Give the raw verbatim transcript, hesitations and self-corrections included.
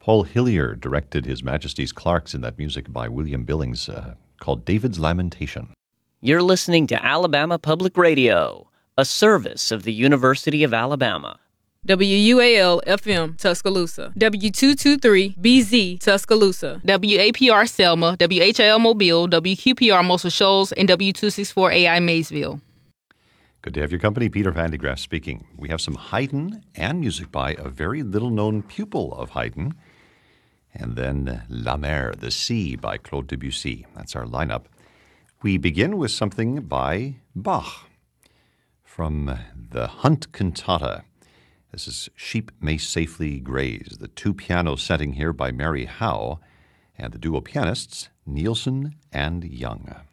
Paul Hillier directed His Majesty's Clerks in that music by William Billings uh, called David's Lamentation. You're listening to Alabama Public Radio, a service of the University of Alabama. W U A L F M Tuscaloosa, W two twenty-three B Z Tuscaloosa, W A P R Selma, W H I L Mobile, W Q P R Muscle Shoals, and W two sixty-four A I Maysville. Good to have your company. Peter Van de Graaff speaking. We have some Haydn and music by a very little-known pupil of Haydn, and then La Mer, The Sea by Claude Debussy. That's our lineup. We begin with something by Bach from the Hunt Cantata. This is Sheep May Safely Graze, the two-piano setting here by Mary Howe, and the duo pianists, Nielsen and Young.